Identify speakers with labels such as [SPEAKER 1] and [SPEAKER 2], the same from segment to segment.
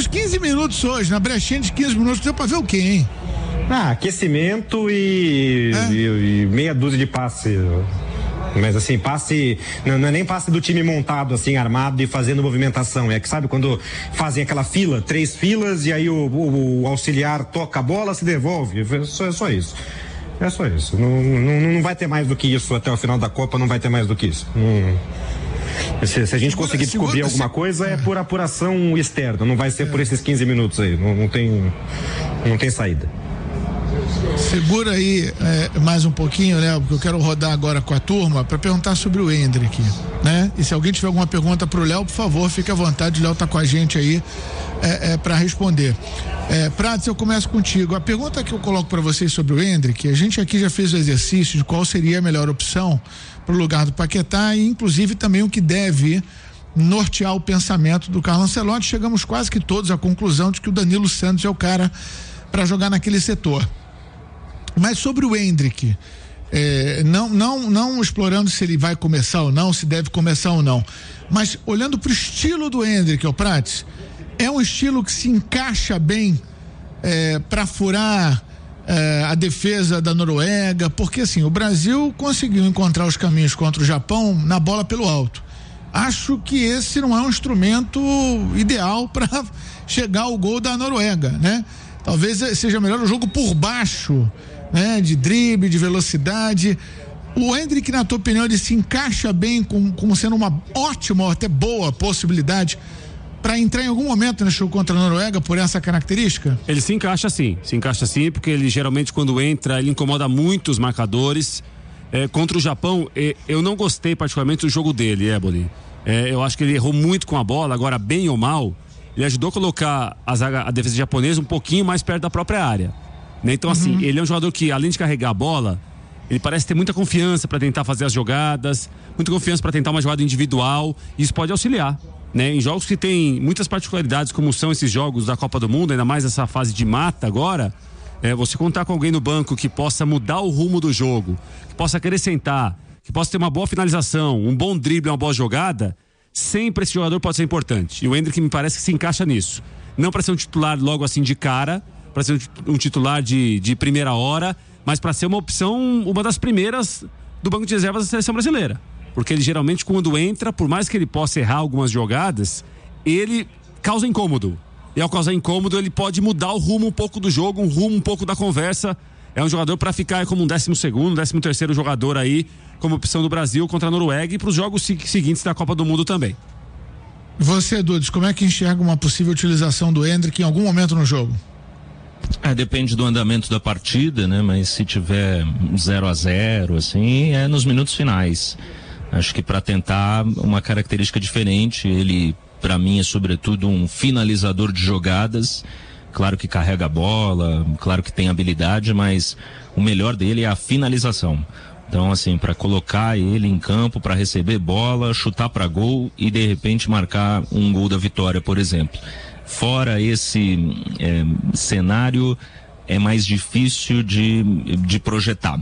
[SPEAKER 1] 15 minutos hoje, na brechinha de 15 minutos, deu pra ver o quê, hein?
[SPEAKER 2] Aquecimento e meia dúzia de passe. Mas assim, passe, não é nem passe do time montado, assim, armado e fazendo movimentação. É que sabe quando fazem aquela fila, 3 filas, e aí o auxiliar toca a bola, se devolve. É só isso. É só isso. Não vai ter mais do que isso até o final da Copa, não vai ter mais do que isso. Se a gente conseguir descobrir alguma coisa, é por apuração externa, não vai ser por esses 15 minutos aí. Não tem saída.
[SPEAKER 1] Segura aí mais um pouquinho, Léo, porque eu quero rodar agora com a turma para perguntar sobre o Endrick, né? E se alguém tiver alguma pergunta pro Léo, por favor, fique à vontade, o Léo tá com a gente aí para responder. Prates, eu começo contigo. A pergunta que eu coloco para vocês sobre o Endrick, a gente aqui já fez o exercício de qual seria a melhor opção pro lugar do Paquetá e inclusive também o que deve nortear o pensamento do Carlo Ancelotti. Chegamos quase que todos à conclusão de que o Danilo Santos é o cara para jogar naquele setor. Mas sobre o Endrick, não explorando se ele vai começar ou não, se deve começar ou não, mas olhando para o estilo do Endrick, Prates, é um estilo que se encaixa bem para furar a defesa da Noruega, porque assim, o Brasil conseguiu encontrar os caminhos contra o Japão na bola pelo alto. Acho que esse não é um instrumento ideal para chegar ao gol da Noruega, né? Talvez seja melhor o jogo por baixo, né? De drible, de velocidade. O Endrick, na tua opinião, ele se encaixa bem como sendo uma ótima ou até boa possibilidade para entrar em algum momento nesse jogo contra a Noruega por essa característica?
[SPEAKER 3] Ele se encaixa sim, porque ele geralmente quando entra, ele incomoda muito os marcadores. Contra o Japão, eu não gostei particularmente do jogo dele, Éboli. Eu acho que ele errou muito com a bola, agora bem ou mal, ele ajudou a colocar a defesa japonesa um pouquinho mais perto da própria área. Né? Então, assim, ele é um jogador que, além de carregar a bola, ele parece ter muita confiança para tentar fazer as jogadas, muita confiança para tentar uma jogada individual, e isso pode auxiliar. Né? Em jogos que tem muitas particularidades, como são esses jogos da Copa do Mundo, ainda mais essa fase de mata agora, você contar com alguém no banco que possa mudar o rumo do jogo, que possa acrescentar, que possa ter uma boa finalização, um bom drible, uma boa jogada, sempre esse jogador pode ser importante. E o Endrick me parece que se encaixa nisso. Não para ser um titular logo assim de cara, para ser um titular de primeira hora, mas para ser uma opção, uma das primeiras do banco de reservas da seleção brasileira. Porque ele geralmente, quando entra, por mais que ele possa errar algumas jogadas, ele causa incômodo. E ao causar incômodo, ele pode mudar o rumo um pouco do jogo, um rumo um pouco da conversa. É um jogador para ficar como um 12º, 13º jogador aí, como opção do Brasil contra a Noruega e para os jogos seguintes da Copa do Mundo também.
[SPEAKER 1] Você, Dudes, como é que enxerga uma possível utilização do Endrick em algum momento no jogo?
[SPEAKER 4] Depende do andamento da partida, né? Mas se tiver 0-0, assim, é nos minutos finais. Acho que para tentar uma característica diferente, ele, para mim, é sobretudo um finalizador de jogadas. Claro que carrega a bola, claro que tem habilidade, mas o melhor dele é a finalização. Então, assim, para colocar ele em campo, para receber bola, chutar para gol e de repente marcar um gol da vitória, por exemplo. Fora esse cenário, é mais difícil de projetar.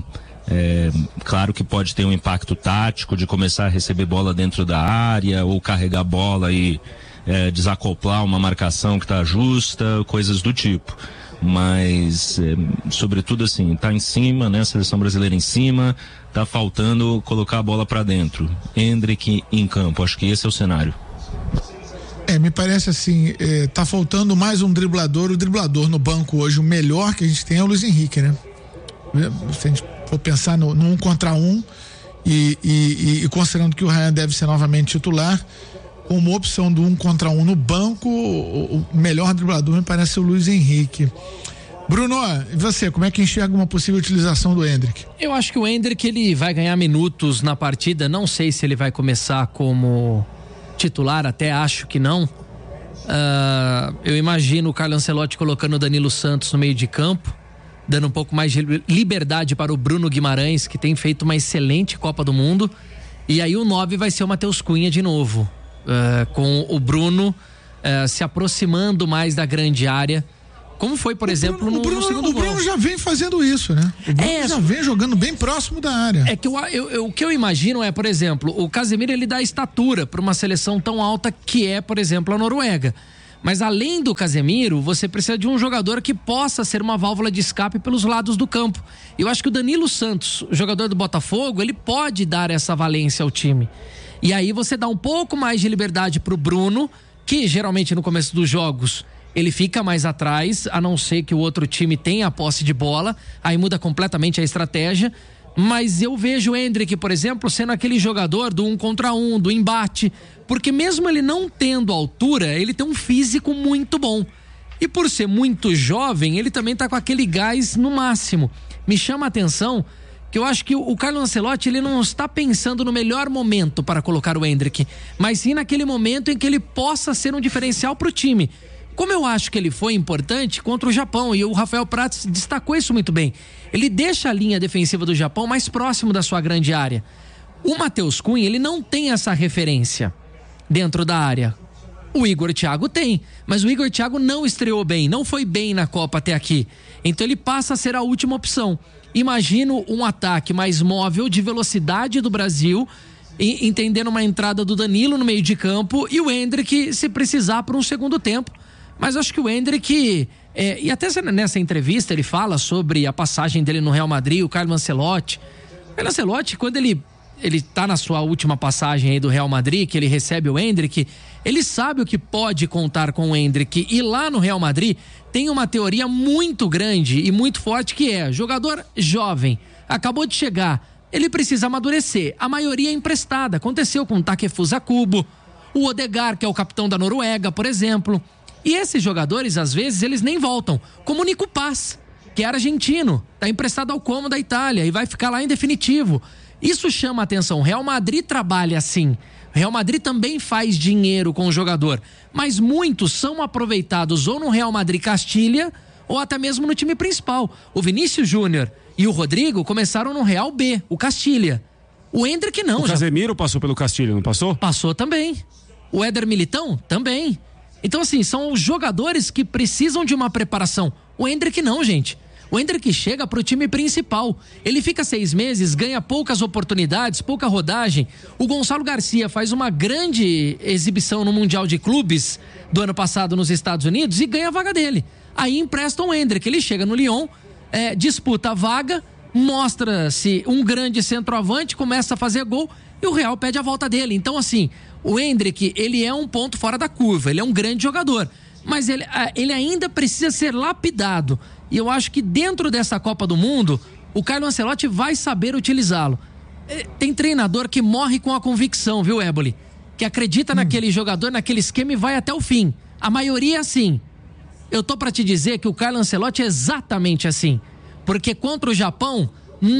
[SPEAKER 4] Claro que pode ter um impacto tático de começar a receber bola dentro da área ou carregar bola e desacoplar uma marcação que está justa, coisas do tipo. Mas, sobretudo assim, tá em cima, né? A seleção brasileira em cima, tá faltando colocar a bola para dentro. Endrick em campo, acho que esse é o cenário.
[SPEAKER 1] Me parece assim, tá faltando mais um driblador. O driblador no banco hoje, o melhor que a gente tem é o Luiz Henrique, né? Se a gente for pensar no 1 contra 1 e considerando que o Ryan deve ser novamente titular, como opção do 1 contra 1 no banco, o melhor driblador me parece o Luiz Henrique. Bruno, e você, como é que enxerga uma possível utilização do Endrick?
[SPEAKER 5] Eu acho que o Endrick, ele vai ganhar minutos na partida, não sei se ele vai começar como titular, até acho que não. Eu imagino o Carlo Ancelotti colocando o Danilo Santos no meio de campo, dando um pouco mais de liberdade para o Bruno Guimarães, que tem feito uma excelente Copa do Mundo, e aí o 9 vai ser o Matheus Cunha de novo. Com o Bruno se aproximando mais da grande área, como foi, por exemplo, no segundo gol.
[SPEAKER 1] O Bruno já vem fazendo isso, né? O Bruno já vem jogando bem próximo da área.
[SPEAKER 5] É que o que eu imagino por exemplo, o Casemiro, ele dá estatura para uma seleção tão alta que é, por exemplo, a Noruega. Mas além do Casemiro, você precisa de um jogador que possa ser uma válvula de escape pelos lados do campo. Eu acho que o Danilo Santos, jogador do Botafogo, ele pode dar essa valência ao time. E aí você dá um pouco mais de liberdade pro Bruno, que geralmente no começo dos jogos ele fica mais atrás, a não ser que o outro time tenha a posse de bola, aí muda completamente a estratégia. Mas eu vejo o Endrick, por exemplo, sendo aquele jogador do 1 contra 1, do embate, porque mesmo ele não tendo altura, ele tem um físico muito bom. E por ser muito jovem, ele também tá com aquele gás no máximo. Me chama a atenção que eu acho que o Carlo Ancelotti, ele não está pensando no melhor momento para colocar o Endrick, mas sim naquele momento em que ele possa ser um diferencial para o time. Como eu acho que ele foi importante contra o Japão, e o Rafael Prats destacou isso muito bem. Ele deixa a linha defensiva do Japão mais próximo da sua grande área. O Matheus Cunha, ele não tem essa referência dentro da área. O Igor Thiago tem, mas o Igor Thiago não estreou bem, não foi bem na Copa até aqui. Então ele passa a ser a última opção. Imagino um ataque mais móvel, de velocidade do Brasil, entendendo uma entrada do Danilo no meio de campo e o Endrick, se precisar, para um segundo tempo. Mas acho que o Endrick, e até nessa entrevista ele fala sobre a passagem dele no Real Madrid, o Carlo Ancelotti. O Carlo Ancelotti, quando ele tá na sua última passagem aí do Real Madrid, que ele recebe o Endrick, ele sabe o que pode contar com o Endrick. E lá no Real Madrid tem uma teoria muito grande e muito forte, que é jogador jovem, acabou de chegar, ele precisa amadurecer. A maioria é emprestada. Aconteceu com o Takefusa Kubo, o Odegaard, que é o capitão da Noruega, por exemplo. E esses jogadores, às vezes, eles nem voltam. Como o Nico Paz, que é argentino, tá emprestado ao Como da Itália e vai ficar lá em definitivo. Isso chama a atenção. Real Madrid trabalha assim. Real Madrid também faz dinheiro com o jogador. Mas muitos são aproveitados ou no Real Madrid Castilha ou até mesmo no time principal. O Vinícius Júnior e o Rodrigo começaram no Real B, o Castilha. O Endrick não.
[SPEAKER 3] O Casemiro passou pelo Castilha, não passou?
[SPEAKER 5] Passou também. O Éder Militão também. Então, assim, são os jogadores que precisam de uma preparação. O Endrick não, gente. O Endrick chega pro time principal. Ele fica 6 meses, ganha poucas oportunidades, pouca rodagem. O Gonçalo Garcia faz uma grande exibição no Mundial de Clubes do ano passado nos Estados Unidos e ganha a vaga dele. Aí emprestam o Endrick. Ele chega no Lyon, disputa a vaga, mostra-se um grande centroavante, começa a fazer gol e o Real pede a volta dele. Então, assim, o Endrick, ele é um ponto fora da curva, ele é um grande jogador, mas ele ainda precisa ser lapidado. E eu acho que dentro dessa Copa do Mundo, o Carlo Ancelotti vai saber utilizá-lo. Tem treinador que morre com a convicção, viu, Éboli? Que acredita naquele jogador, naquele esquema e vai até o fim. A maioria é assim. Eu tô pra te dizer que o Carlo Ancelotti é exatamente assim. Porque contra o Japão,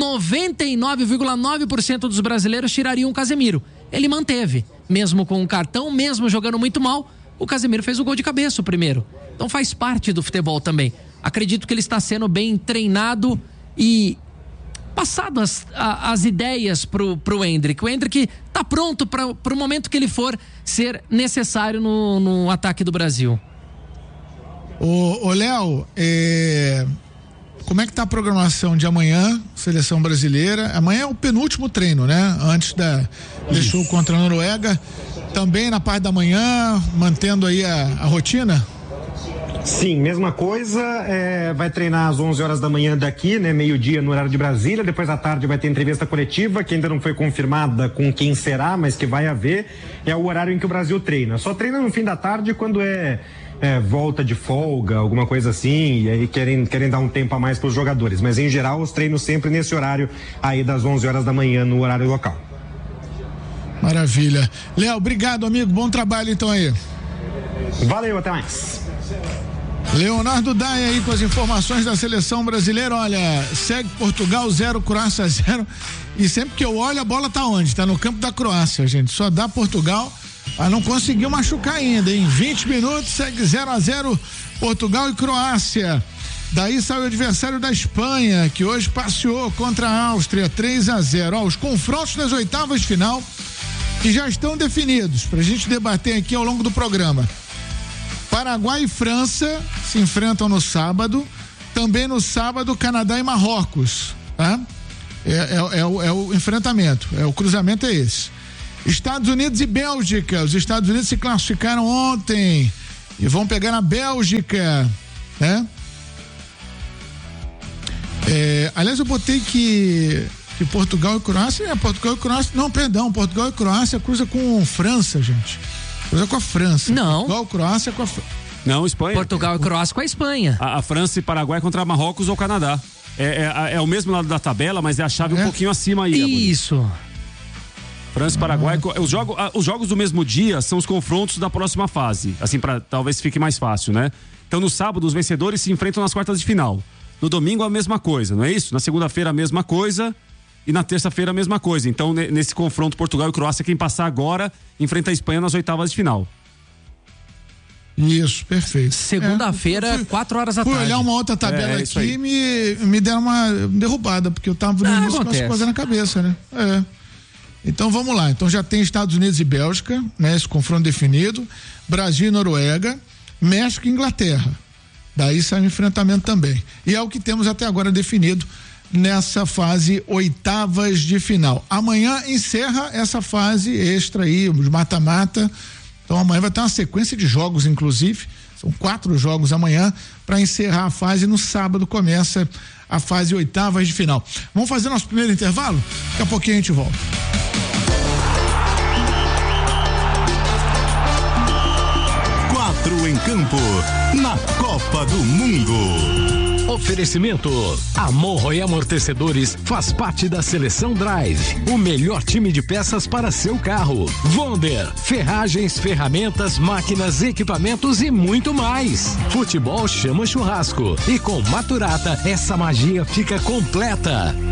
[SPEAKER 5] 99,9% dos brasileiros tirariam o Casemiro. Ele manteve, mesmo com um cartão, mesmo jogando muito mal, o Casemiro fez o gol de cabeça o primeiro. Então faz parte do futebol também. Acredito que ele está sendo bem treinado e passado as ideias pro Endrick. O Endrick tá pronto para o momento que ele for ser necessário no ataque do Brasil.
[SPEAKER 1] Ô Léo, como é que tá a programação de amanhã, seleção brasileira? Amanhã é o penúltimo treino, né? Antes deixou contra a Noruega. Também na parte da manhã, mantendo aí a rotina?
[SPEAKER 2] Sim, mesma coisa, vai treinar às 11 horas da manhã daqui, né, meio-dia no horário de Brasília, depois à tarde vai ter entrevista coletiva, que ainda não foi confirmada com quem será, mas que vai haver, é o horário em que o Brasil treina. Só treina no fim da tarde quando volta de folga, alguma coisa assim, e aí querem dar um tempo a mais para os jogadores, mas em geral os treinos sempre nesse horário aí das 11 horas da manhã no horário local.
[SPEAKER 1] Maravilha. Léo, obrigado, amigo, bom trabalho então aí.
[SPEAKER 2] Valeu, até mais.
[SPEAKER 1] Leonardo Daia aí com as informações da seleção brasileira. Olha, segue Portugal 0, Croácia 0. E sempre que eu olho, a bola tá onde? Tá no campo da Croácia, gente. Só dá Portugal, mas não conseguiu machucar ainda, hein? 20 minutos, segue 0-0 Portugal e Croácia. Daí sai o adversário da Espanha, que hoje passeou contra a Áustria, 3-0. Os confrontos nas oitavas de final que já estão definidos, pra gente debater aqui ao longo do programa. Paraguai e França se enfrentam no sábado. Também no sábado, Canadá e Marrocos, tá? É o enfrentamento, o cruzamento é esse. Estados Unidos e Bélgica. Os Estados Unidos se classificaram ontem e vão pegar a Bélgica, né? Aliás, eu botei que Portugal e Croácia, Portugal e Croácia cruza com França, gente. Cruza com a França.
[SPEAKER 5] Não.
[SPEAKER 1] Portugal e Croácia com a França.
[SPEAKER 3] Não, Espanha.
[SPEAKER 5] Portugal e Croácia com a Espanha.
[SPEAKER 3] A França e Paraguai contra Marrocos ou Canadá. É o mesmo lado da tabela, mas é a chave um pouquinho acima aí.
[SPEAKER 5] Isso.
[SPEAKER 3] França e Paraguai. Os jogos do mesmo dia são os confrontos da próxima fase. Assim, talvez fique mais fácil, né? Então, no sábado, os vencedores se enfrentam nas quartas de final. No domingo, a mesma coisa, não é isso? Na segunda-feira, a mesma coisa. E na terça-feira, a mesma coisa. Então, nesse confronto Portugal e Croácia, quem passar agora enfrenta a Espanha nas oitavas de final.
[SPEAKER 1] Isso, perfeito.
[SPEAKER 5] Segunda-feira, 4 horas da tarde.
[SPEAKER 1] Fui olhar uma outra tabela aqui e me deram uma derrubada, porque eu tava no início com essa coisa na cabeça, né? Então vamos lá. Então já tem Estados Unidos e Bélgica, né? Esse confronto definido. Brasil e Noruega, México e Inglaterra. Daí sai o enfrentamento também. E é o que temos até agora definido nessa fase oitavas de final. Amanhã encerra essa fase extra aí, os mata-mata. Então amanhã vai ter uma sequência de jogos, inclusive, são 4 jogos amanhã para encerrar a fase. No sábado começa a fase oitavas de final. Vamos fazer nosso primeiro intervalo? Daqui a pouquinho a gente volta.
[SPEAKER 6] Em campo, na Copa do Mundo. Oferecimento: Amorro e Amortecedores faz parte da Seleção Drive, o melhor time de peças para seu carro. Wonder, ferragens, ferramentas, máquinas, equipamentos e muito mais. Futebol chama churrasco e com Maturata essa magia fica completa.